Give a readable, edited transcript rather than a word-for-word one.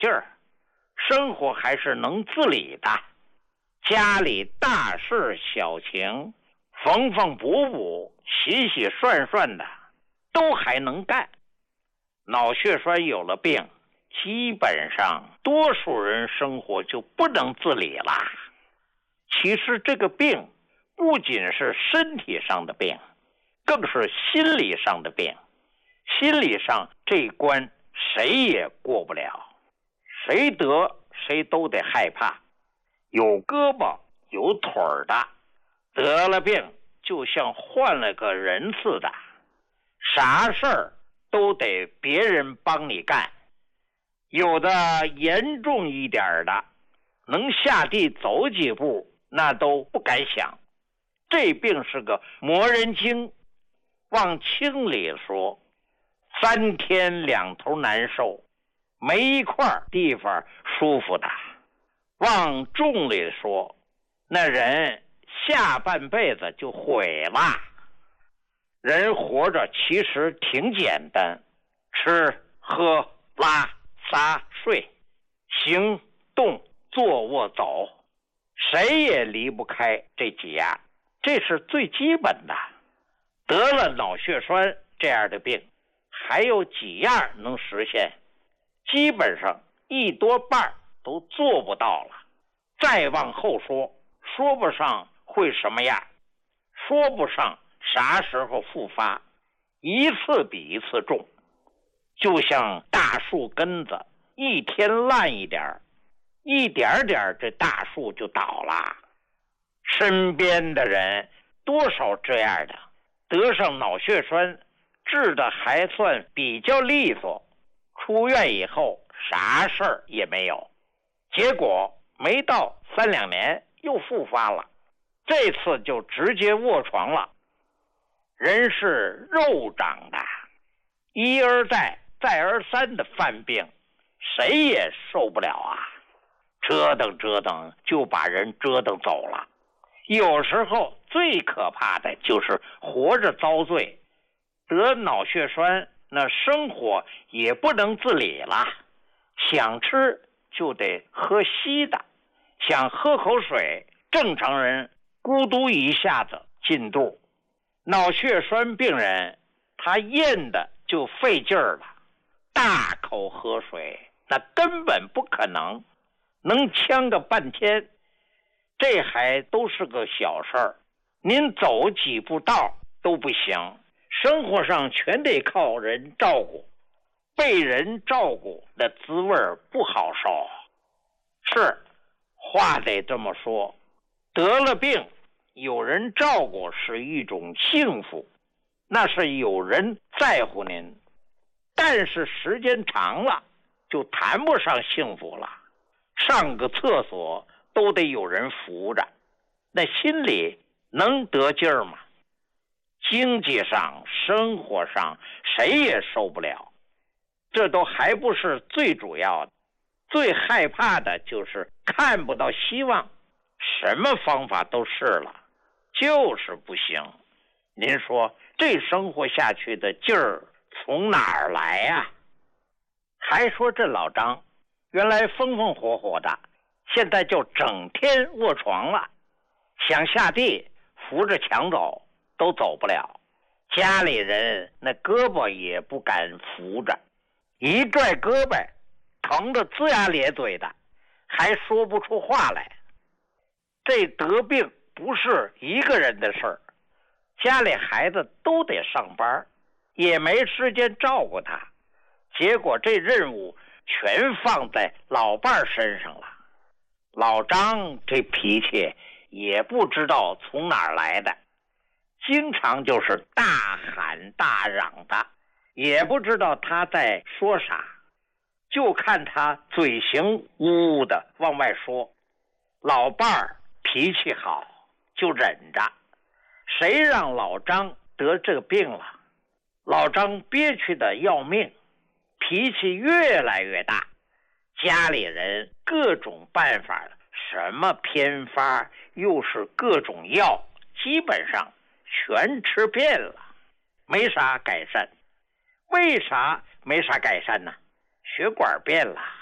劲儿，生活还是能自理的，家里大事小情，缝缝补补，洗洗涮涮的，都还能干。脑血栓有了病，基本上多数人生活就不能自理了。其实这个病不仅是身体上的病，更是心理上的病。心理上这一关谁也过不了，谁得谁都得害怕。有胳膊有腿儿的，得了病就像换了个人似的，啥事儿都得别人帮你干。有的严重一点的，能下地走几步那都不敢想。这病是个磨人精，往轻里说，3天2头难受，没一块地方舒服的。往重里说，那人下半辈子就毁了。人活着其实挺简单，吃喝拉撒睡，行动坐卧走，谁也离不开这几样，这是最基本的。得了脑血栓这样的病，还有几样能实现，基本上一多半都做不到了。再往后说，说不上会什么样，说不上啥时候复发，一次比一次重。就像大树根子，一天烂一点，一点点这大树就倒了。身边的人多少这样的，得上脑血栓治的还算比较利索，出院以后啥事儿也没有，结果没到3、2年又复发了，这次就直接卧床了。人是肉长的，一而再再而三的犯病，谁也受不了啊，折腾折腾就把人折腾走了。有时候最可怕的就是活着遭罪，得脑血栓那生活也不能自理了，想吃就得喝稀的，想喝口水，正常人咕嘟一下子进肚。脑血栓病人他咽的就费劲儿了，大口喝水那根本不可能，能呛个半天。这还都是个小事儿，您走几步道都不行，生活上全得靠人照顾，被人照顾的滋味不好受。是，话得这么说，得了病有人照顾是一种幸福，那是有人在乎您，但是时间长了就谈不上幸福了。上个厕所都得有人扶着，那心里能得劲儿吗？经济上生活上谁也受不了，这都还不是最主要的，最害怕的就是看不到希望，什么方法都试了，就是不行。您说这生活下去的劲儿从哪儿来呀？还说这老张原来风风火火的，现在就整天卧床了，想下地扶着墙走都走不了，家里人那胳膊也不敢扶着，一拽胳膊疼得龇牙咧嘴的，还说不出话来。这得病不是一个人的事儿，家里孩子都得上班，也没时间照顾他，结果这任务全放在老伴身上了。老张这脾气也不知道从哪儿来的，经常就是大喊大嚷的，也不知道他在说啥，就看他嘴型呜呜的往外说。老伴儿脾气好就忍着，谁让老张得这个病了，老张憋屈的要命，脾气越来越大，家里人各种办法，什么偏方又是各种药，基本上全吃遍了，没啥改善。为啥没啥改善呢？血管变了，